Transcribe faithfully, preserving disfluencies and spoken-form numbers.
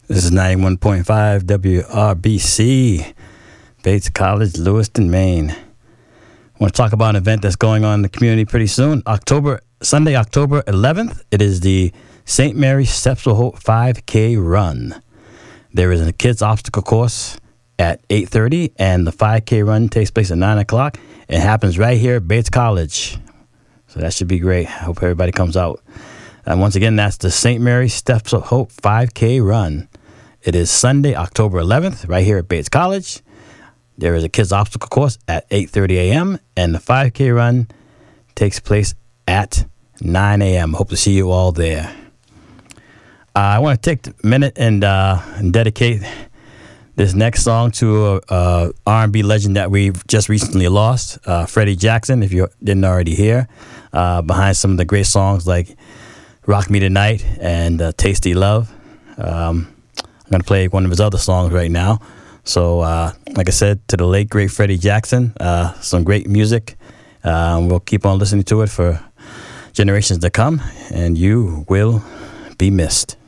This is ninety-one point five W R B C, Bates College, Lewiston, Maine. I want to talk about an event that's going on in the community pretty soon. October Sunday, October eleventh, it is the Saint Mary's Steps of Hope five K Run. There is a kids' obstacle course at eight thirty, and the five K run takes place at nine o'clock. It happens right here at Bates College. So that should be great. I hope everybody comes out. And once again, that's the Saint Mary's Steps of Hope five K Run. It is Sunday, October eleventh, right here at Bates College. There is a kids' obstacle course at eight thirty a.m., and the five K run takes place at nine a.m. Hope to see you all there. Uh, I want to take a minute and, uh, and dedicate this next song to a, a R and B legend that we've just recently lost, uh, Freddie Jackson, if you didn't already hear, uh, behind some of the great songs like Rock Me Tonight and uh, Tasty Love. Um, I'm going to play one of his other songs right now. So, uh, like I said, to the late, great Freddie Jackson, uh, some great music. Uh, we'll keep on listening to it for generations to come, and you will be missed.